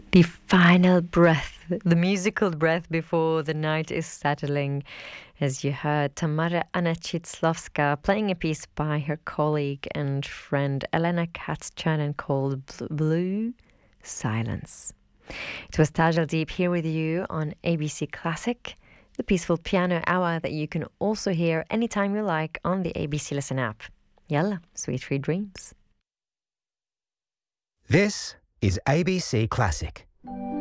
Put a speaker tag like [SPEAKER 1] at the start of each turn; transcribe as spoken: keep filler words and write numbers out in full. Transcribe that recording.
[SPEAKER 1] The final breath, the musical breath before the night is settling, as you heard Tamara Anna-Chitslowska playing a piece by her colleague and friend Elena Katz-Chernin called Blue Silence. It was Taj Al-Deep here with you on A B C Classic, the peaceful piano hour that you can also hear anytime you like on the A B C Listen app. Yalla, sweet sweet dreams.
[SPEAKER 2] This is A B C Classic.